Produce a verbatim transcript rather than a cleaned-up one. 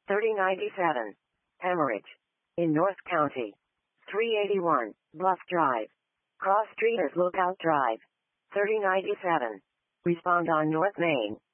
thirty ninety-seven. Hemorrhage. In North County. three eighty-one. Bluff Drive. Cross Streeters Lookout Drive. thirty ninety-seven. Respond on North Main.